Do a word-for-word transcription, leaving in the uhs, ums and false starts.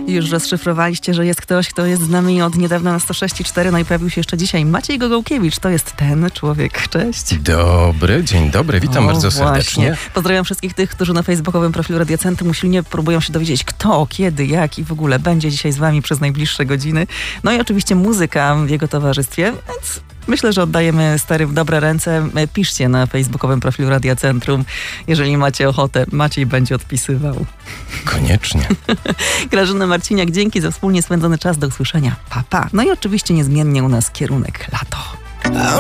Już rozszyfrowaliście, że jest ktoś, kto jest z nami od niedawna na sto sześć i cztery, no i pojawił się jeszcze dzisiaj Maciej Gogołkiewicz. To jest ten człowiek. Cześć. Dobry, dzień dobry, witam o, bardzo serdecznie. Właśnie. Pozdrawiam wszystkich tych, którzy na facebookowym profilu Radia Centrum usilnie próbują się dowiedzieć, kto, kiedy, jak i w ogóle będzie dzisiaj z wami przez najbliższe godziny. No i oczywiście muzyka w jego towarzystwie, więc myślę, że oddajemy stary w dobre ręce. Piszcie na facebookowym profilu Radia Centrum, jeżeli macie ochotę. Maciej będzie odpisywał. Koniecznie. Grażyna Marciniak, dzięki za wspólnie spędzony czas. Do usłyszenia. Pa, pa. No i oczywiście niezmiennie u nas kierunek lato.